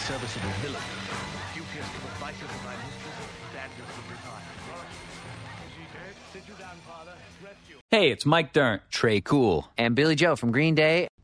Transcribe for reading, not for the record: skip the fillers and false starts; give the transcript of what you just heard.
serviceable villain. Duteous to the vices of thy mistress, badness of retire. Is he dead? Sit you down, father. Rest you. Hey, it's Mike Dirnt, Trey Cool, and Billy Joe from Green Day.